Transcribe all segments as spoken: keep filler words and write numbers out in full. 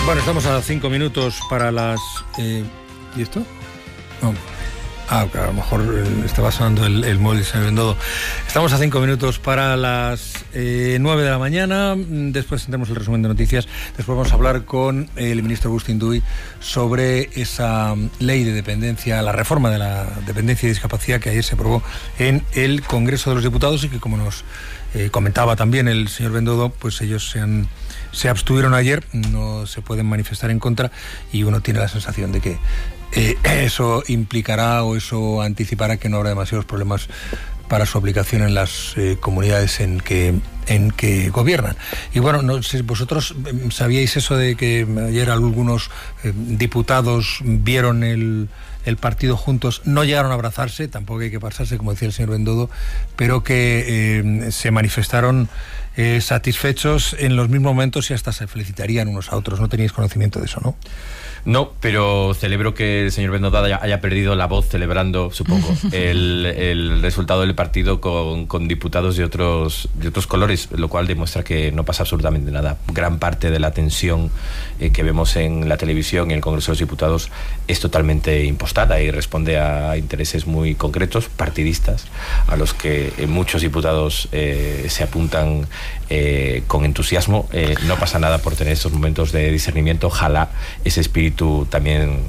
Bueno, estamos a cinco minutos para las... Eh, ¿Y esto? No. Ah, claro, a lo mejor estaba sonando el, el móvil, señor Bendodo. Estamos a cinco minutos para las eh, nueve de la mañana. Después tendremos el resumen de noticias. Después vamos a hablar con el ministro Agustín Duy sobre esa ley de dependencia, la reforma de la dependencia y discapacidad que ayer se aprobó en el Congreso de los Diputados y que, como nos eh, comentaba también el señor Bendodo, pues ellos se han... se abstuvieron ayer, no se pueden manifestar en contra y uno tiene la sensación de que eh, eso implicará o eso anticipará que no habrá demasiados problemas para su aplicación en las eh, comunidades en que en que gobiernan. Y bueno, no sé, vosotros sabíais eso de que ayer algunos eh, diputados vieron el, el partido juntos, no llegaron a abrazarse, tampoco hay que pasarse, como decía el señor Bendodo, pero que eh, se manifestaron eh, satisfechos en los mismos momentos y hasta se felicitarían unos a otros. No teníais conocimiento de eso, ¿no? No, pero celebro que el señor Bendodo haya, haya perdido la voz celebrando, supongo, el, el resultado del partido con, con diputados de otros, de otros colores, lo cual demuestra que no pasa absolutamente nada. Gran parte de la tensión eh, que vemos en la televisión y en el Congreso de los Diputados es totalmente impostada y responde a intereses muy concretos, partidistas, a los que eh, muchos diputados eh, se apuntan eh, con entusiasmo. Eh, no pasa nada por tener estos momentos de discernimiento. Ojalá ese espíritu tú también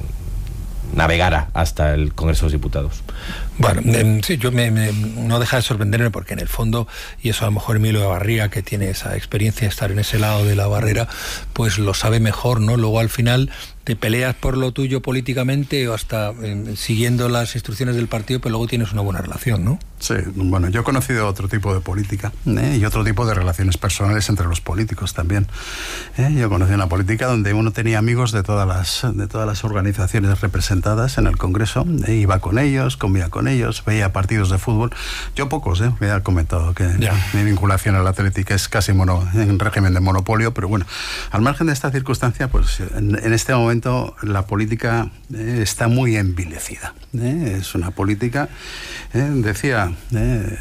navegara hasta el Congreso de los Diputados. Bueno, eh, sí, yo me, me, no deja de sorprenderme porque en el fondo, y eso a lo mejor Emilio Evarría, que tiene esa experiencia de estar en ese lado de la barrera, pues lo sabe mejor, ¿no? Luego al final te peleas por lo tuyo políticamente o hasta eh, siguiendo las instrucciones del partido, pero luego tienes una buena relación, ¿no? Sí, bueno, yo he conocido otro tipo de política ¿eh? y otro tipo de relaciones personales entre los políticos también. ¿eh? Yo conocí una política donde uno tenía amigos de todas las, de todas las organizaciones representadas en el Congreso, ¿eh? iba con ellos, comía con ellos, veía partidos de fútbol. Yo pocos, ¿eh? me he comentado que ya. mi vinculación a la Atlética es casi mono, en régimen de monopolio, pero bueno, al margen de esta circunstancia, pues en, en este momento la política eh, está muy envilecida. ¿eh? Es una política, eh, decía Eh,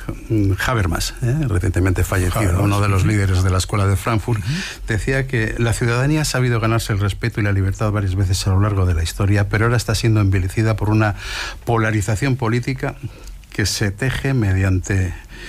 Habermas, eh, recientemente fallecido, Habermas, uno de los uh-huh. líderes de la Escuela de Frankfurt, uh-huh. decía que la ciudadanía ha sabido ganarse el respeto y la libertad varias veces a lo largo de la historia, pero ahora está siendo envilecida por una polarización política que se teje mediante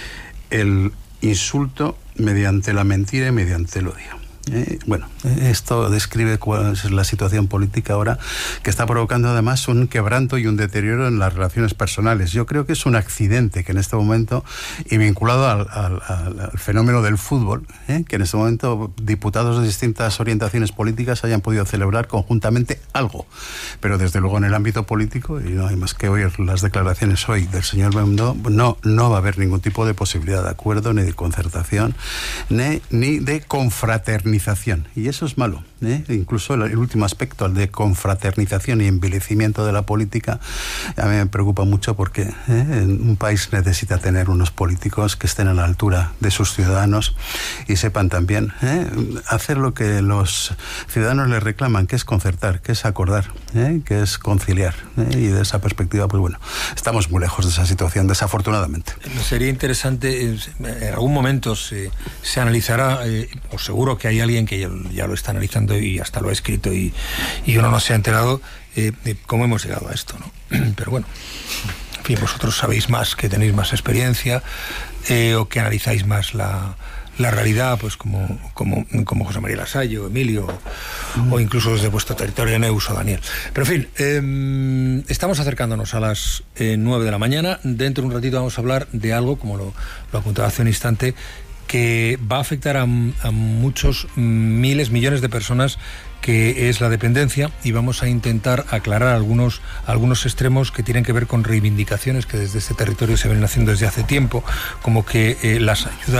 el insulto, mediante la mentira y mediante el odio. Eh, bueno, esto describe cuál es la situación política ahora, que está provocando además un quebranto y un deterioro en las relaciones personales. Yo creo que es un accidente que en este momento, y vinculado al, al, al fenómeno del fútbol, eh, que en este momento diputados de distintas orientaciones políticas hayan podido celebrar conjuntamente algo. Pero desde luego en el ámbito político, y no hay más que oír las declaraciones hoy del señor Bendodo, no, no va a haber ningún tipo de posibilidad de acuerdo, ni de concertación, ni, ni de confraternización. Y eso es malo, ¿eh? Incluso el, el último aspecto, el de confraternización y envilecimiento de la política, a mí me preocupa mucho porque ¿eh? un país necesita tener unos políticos que estén a la altura de sus ciudadanos y sepan también ¿eh? hacer lo que los ciudadanos les reclaman, que es concertar, que es acordar, ¿eh? que es conciliar. ¿eh? Y de esa perspectiva, pues bueno, estamos muy lejos de esa situación, desafortunadamente. Sería interesante, en algún momento se, se analizará, eh, o seguro que hay alguien que ya, ya lo está analizando y hasta lo ha escrito y, y uno no se ha enterado eh, de cómo hemos llegado a esto, ¿no? Pero bueno, en fin, vosotros sabéis más, que tenéis más experiencia eh, o que analizáis más la, la realidad, pues como, como, como José María Lasalle, Emilio, mm. o incluso desde vuestro territorio, Neus o Daniel. Pero en fin, eh, estamos acercándonos a las eh, nueve de la mañana. Dentro de un ratito vamos a hablar de algo, como lo, lo apuntaba hace un instante, que va a afectar a, a muchos miles, millones de personas, que es la dependencia, y vamos a intentar aclarar algunos, algunos extremos que tienen que ver con reivindicaciones que desde este territorio se ven haciendo desde hace tiempo, como que eh, las ayudas